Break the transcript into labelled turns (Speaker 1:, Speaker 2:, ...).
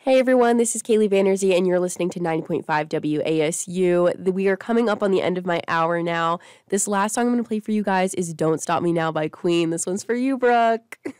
Speaker 1: Hey everyone, this is Kaylee Vanderzee, and you're listening to 90.5 WASU. We are coming up on the end of my hour now. This last song I'm going to play for you guys is Don't Stop Me Now by Queen. This one's for you, Brooke.